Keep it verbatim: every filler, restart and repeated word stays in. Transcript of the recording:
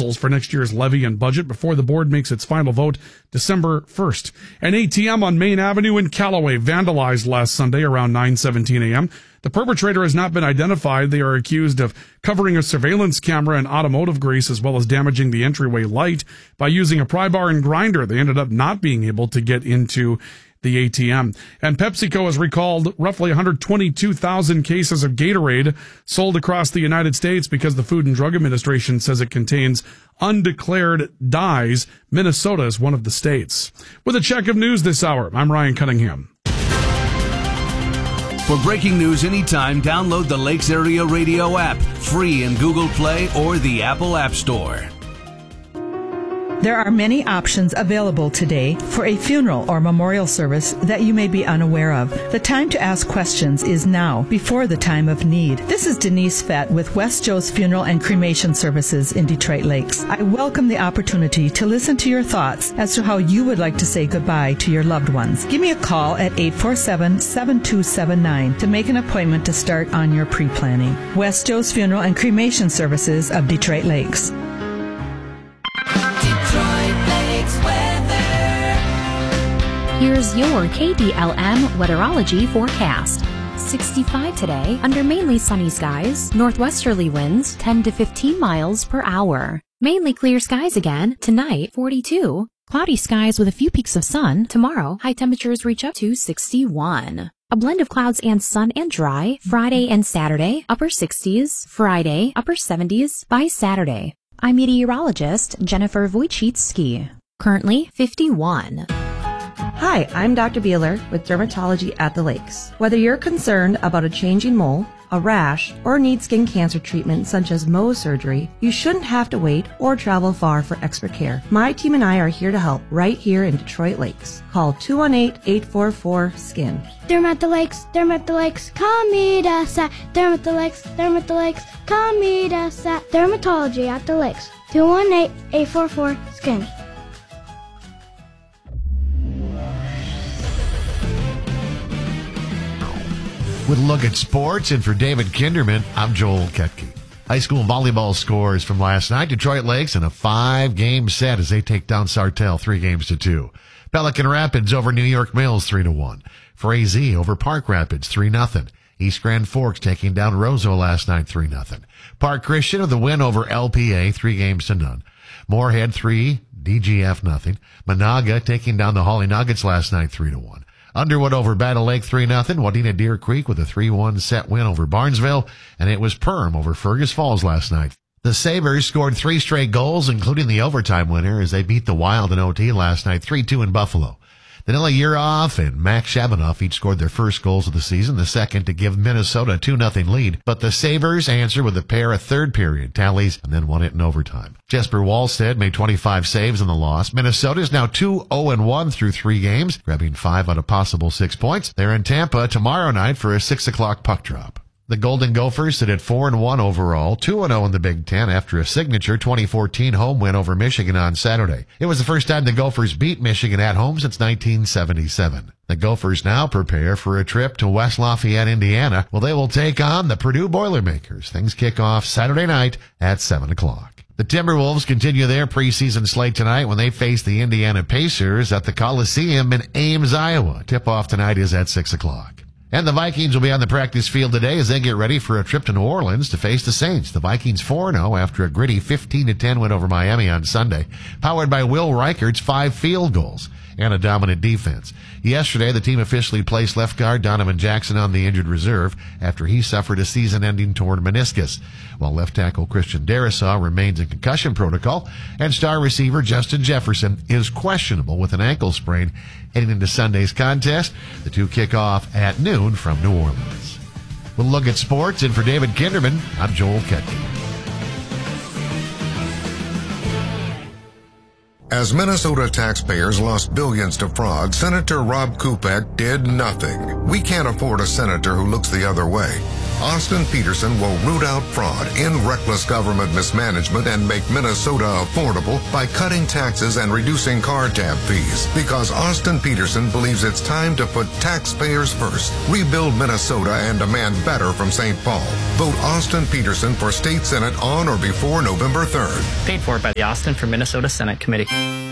proposals for next year's levy and budget before the board makes its final vote December first. An A T M on Main Avenue in Callaway vandalized last Sunday around nine seventeen a.m. The perpetrator has not been identified. They are accused of covering a surveillance camera in automotive grease as well as damaging the entryway light. By using a pry bar and grinder, they ended up not being able to get into the A T M. And PepsiCo has recalled roughly one hundred twenty-two thousand cases of Gatorade sold across the United States because the Food and Drug Administration says it contains undeclared dyes. Minnesota is one of the states. With a check of news this hour, I'm Ryan Cunningham. For breaking news anytime, download the Lakes Area Radio app, free in Google Play or the Apple App Store. There are many options available today for a funeral or memorial service that you may be unaware of. The time to ask questions is now, before the time of need. This is Denise Fett with West Joe's Funeral and Cremation Services in Detroit Lakes. I welcome the opportunity to listen to your thoughts as to how you would like to say goodbye to your loved ones. Give me a call at eight four seven, seven two seven nine to make an appointment to start on your pre-planning. West Joe's Funeral and Cremation Services of Detroit Lakes. Here's your K D L M weatherology forecast. sixty-five today, under mainly sunny skies, northwesterly winds ten to fifteen miles per hour. Mainly clear skies again, tonight forty-two. Cloudy skies with a few peaks of sun. Tomorrow, high temperatures reach up to sixty-one. A blend of clouds and sun and dry, Friday and Saturday, upper sixties, Friday, upper seventies by Saturday. I'm meteorologist Jennifer Wojcicki. Currently fifty-one. Hi, I'm Doctor Beeler with Dermatology at the Lakes. Whether you're concerned about a changing mole, a rash, or need skin cancer treatment such as Mohs surgery, you shouldn't have to wait or travel far for expert care. My team and I are here to help right here in Detroit Lakes. Call two one eight, eight four four, S K I N. Derm at the Lakes, Derm at the Lakes, come meet us at Derm at the Lakes, Derm at the Lakes, come meet us at Dermatology at the Lakes. two one eight, eight four four, S K I N. With a look at sports, and for David Kinderman, I'm Joel Ketke. High school volleyball scores from last night. Detroit Lakes in a five-game set as they take down Sartell three games to two. Pelican Rapids over New York Mills three to one. Frazee over Park Rapids three nothing. East Grand Forks taking down Roseau last night three nothing. Park Christian with the win over L P A three games to none. Moorhead three, D G F nothing. Monaga taking down the Holly Nuggets last night three to one. Underwood over Battle Lake three nothing. Wadena Deer Creek with a three one set win over Barnesville. And it was Perm over Fergus Falls last night. The Sabres scored three straight goals, including the overtime winner, as they beat the Wild in O T last night three two in Buffalo. Danila Yurov and Max Shabanoff each scored their first goals of the season, the second to give Minnesota a two nothing lead. But the Sabres answer with a pair of third period tallies and then won it in overtime. Jesper Wallstead made twenty-five saves in the loss. Minnesota is now two oh one through three games, grabbing five out of possible six points. They're in Tampa tomorrow night for a six o'clock puck drop. The Golden Gophers sit at four and one overall, two and oh in the Big Ten after a signature twenty fourteen home win over Michigan on Saturday. It was the first time the Gophers beat Michigan at home since nineteen seventy-seven. The Gophers now prepare for a trip to West Lafayette, Indiana, where they will take on the Purdue Boilermakers. Things kick off Saturday night at seven o'clock. The Timberwolves continue their preseason slate tonight when they face the Indiana Pacers at the Coliseum in Ames, Iowa. Tip-off tonight is at six o'clock. And the Vikings will be on the practice field today as they get ready for a trip to New Orleans to face the Saints. The Vikings four and oh after a gritty fifteen to ten win over Miami on Sunday, powered by Will Reichert's five field goals and a dominant defense. Yesterday, the team officially placed left guard Donovan Jackson on the injured reserve after he suffered a season-ending torn meniscus, while left tackle Christian Darrisaw remains in concussion protocol, and star receiver Justin Jefferson is questionable with an ankle sprain heading into Sunday's contest. The two kick off at noon from New Orleans. We'll look at sports, and for David Kinderman, I'm Joel Ketke. As Minnesota taxpayers lost billions to fraud, Senator Rob Kupek did nothing. We can't afford a senator who looks the other way. Austin Peterson will root out fraud and reckless government mismanagement and make Minnesota affordable by cutting taxes and reducing car tab fees. Because Austin Peterson believes it's time to put taxpayers first. Rebuild Minnesota and demand better from Saint Paul. Vote Austin Peterson for State Senate on or before November third. Paid for by the Austin for Minnesota Senate Committee.